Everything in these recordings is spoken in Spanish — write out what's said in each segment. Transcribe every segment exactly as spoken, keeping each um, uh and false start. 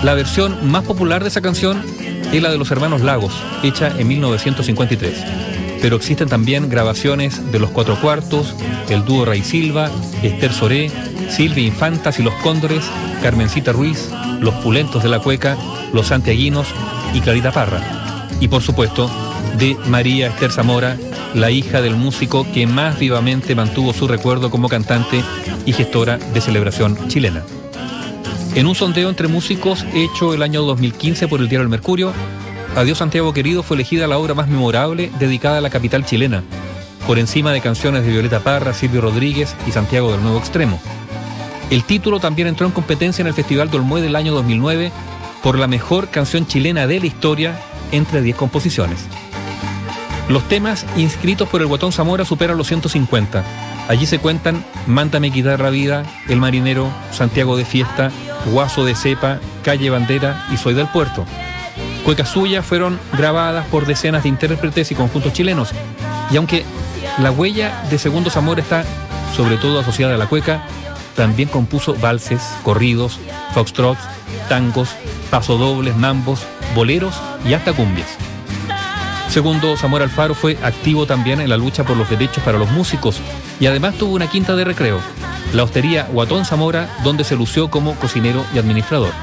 La versión más popular de esa canción es la de los hermanos Lagos, hecha en mil novecientos cincuenta y tres. Pero existen también grabaciones de Los Cuatro Cuartos, el dúo Ray Silva, Esther Soré, Silvia Infantas y Los Cóndores, Carmencita Ruiz, Los Pulentos de la Cueca, Los Santiaguinos y Clarita Parra. Y por supuesto, de María Esther Zamora, la hija del músico que más vivamente mantuvo su recuerdo como cantante y gestora de celebración chilena. En un sondeo entre músicos hecho el año dos mil quince por el diario El Mercurio, Adiós Santiago Querido fue elegida la obra más memorable dedicada a la capital chilena, por encima de canciones de Violeta Parra, Silvio Rodríguez y Santiago del Nuevo Extremo. El título también entró en competencia en el Festival de Olmué del año dos mil nueve por la mejor canción chilena de la historia entre diez composiciones. Los temas inscritos por el Guatón Zamora superan los ciento cincuenta. Allí se cuentan Mándame quitar la vida, El Marinero, Santiago de Fiesta, Guaso de Cepa, Calle Bandera y Soy del Puerto. Cuecas suyas fueron grabadas por decenas de intérpretes y conjuntos chilenos, y aunque la huella de Segundo Zamora está sobre todo asociada a la cueca, también compuso valses, corridos, foxtrots, tangos, pasodobles, mambos, boleros y hasta cumbias. Segundo Zamora Alfaro fue activo también en la lucha por los derechos para los músicos y además tuvo una quinta de recreo, la hostería Guatón Zamora, donde se lució como cocinero y administrador.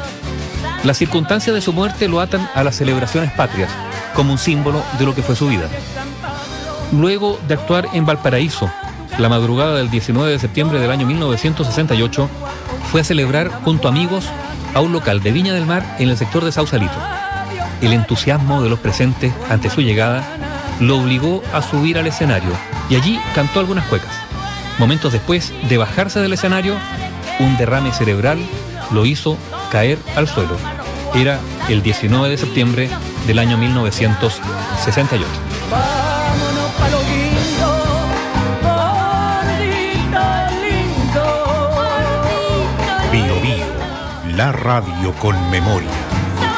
Las circunstancias de su muerte lo atan a las celebraciones patrias, como un símbolo de lo que fue su vida. Luego de actuar en Valparaíso, la madrugada del diecinueve de septiembre del año mil novecientos sesenta y ocho, fue a celebrar junto a amigos a un local de Viña del Mar en el sector de Sausalito. El entusiasmo de los presentes ante su llegada lo obligó a subir al escenario y allí cantó algunas cuecas. Momentos después de bajarse del escenario, un derrame cerebral lo hizo caer al suelo. Era el diecinueve de septiembre del año mil novecientos sesenta y ocho. Vámonos pa' lo lindo, gordito lindo. Bio Bio, la radio con memoria.